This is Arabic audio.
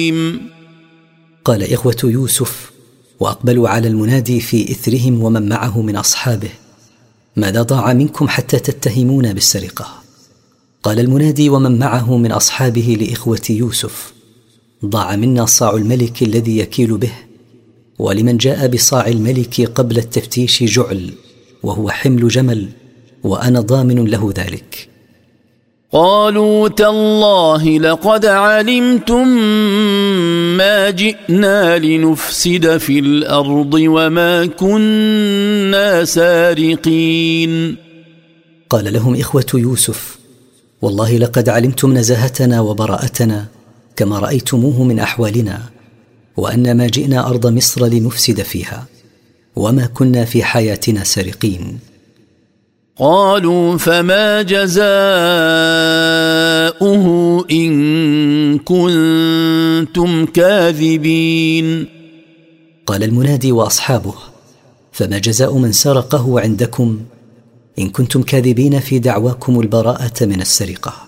قال إخوة يوسف وأقبلوا على المنادي في إثرهم ومن معه من أصحابه: ماذا ضاع منكم حتى تتهمون بالسرقة؟ قال المنادي ومن معه من أصحابه لإخوة يوسف: ضاع منا صاع الملك الذي يكيل به، ولمن جاء بصاع الملك قبل التفتيش جعل، وهو حمل جمل، وأنا ضامن له ذلك. قالوا تالله لقد علمتم ما جئنا لنفسد في الأرض وما كنا سارقين. قال لهم إخوة يوسف: والله لقد علمتم نزاهتنا وبراءتنا كما رأيتموه من أحوالنا، وأن ما جئنا أرض مصر لنفسد فيها، وما كنا في حياتنا سارقين. قالوا فما جزاؤه إن كنتم كاذبين. قال المنادي وأصحابه: فما جزاء من سرقه عندكم إن كنتم كاذبين في دعواكم البراءة من السرقة؟